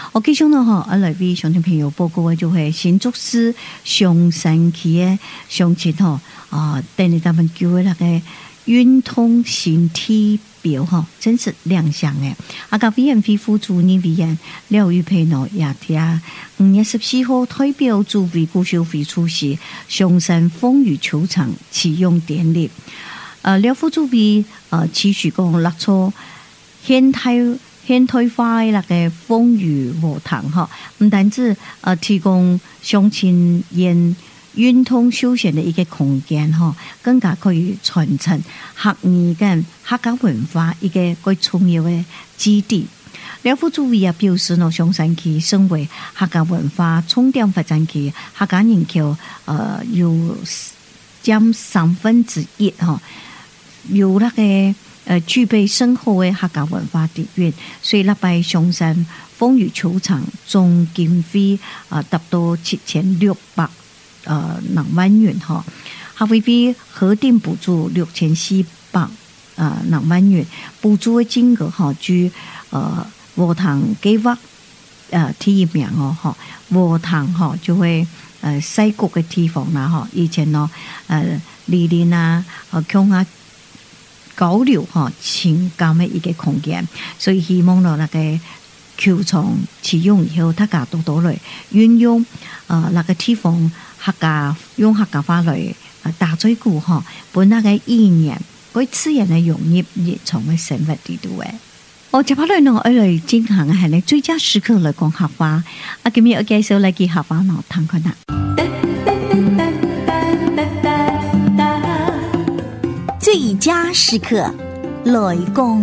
我繼續呢來為鄉親朋友報告嘅就係新竹市松山區嘅上前等你他們叫嘅那個運通新體表真是亮相嘅。個委員會副主任委員廖玉佩也聽5月14號代表主委顧秀輝出席松山風雨球場啟用典禮。廖副主委持續講落錯現代化的那個風雨和堂唔單止提供鄉親人運動休閒的一個空間更加可以傳承客語跟客家文化一個最重要的基地。廖副主委也表示松山區身為客家文化重點發展區，客家人口有佔1/3，有那個具備深厚的客家文化底蘊，所以在松山風雨球場總經費達到7600萬元還會被核定補助6400萬元，補助的金額據禾塘計劃第一名禾塘就會西谷嘅地方啦以前梨林強交流情感的一個空間，所以希望那個球場啟用以後，大家多來運用那個地方用客家話來打嘴鼓本那個意念，佢自然嘅融入日常嘅生活裏度嘅。接下來我來進行嘅係你最佳時刻來講客話，今日我介紹嚟嘅客話聽看啦。 最佳時刻來講